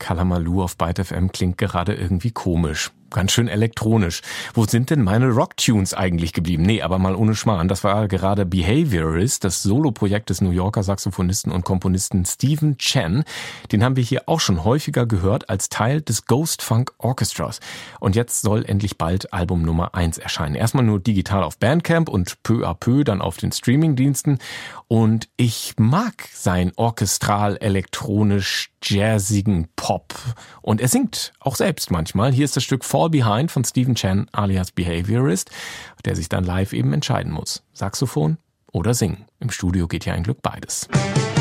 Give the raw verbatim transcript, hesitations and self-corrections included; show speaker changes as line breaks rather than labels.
Kalamaloo auf Byte F M klingt gerade irgendwie komisch. Ganz schön elektronisch. Wo sind denn meine Rocktunes eigentlich geblieben? Nee, aber mal ohne Schmarrn. Das war gerade Behaviorist, das Soloprojekt des New Yorker Saxophonisten und Komponisten Stephen Chen. Den haben wir hier auch schon häufiger gehört als Teil des Ghost Funk Orchestras. Und jetzt soll endlich bald Album Nummer eins erscheinen. Erstmal nur digital auf Bandcamp und peu à peu dann auf den Streamingdiensten. Und ich mag sein orchestral-elektronisch jazzigen Pop. Und er singt auch selbst manchmal. Hier ist das Stück Fall Behind von Stephen Chen alias Behaviorist, der sich dann live eben entscheiden muss. Saxophon oder Singen. Im Studio geht ja ein Glück beides.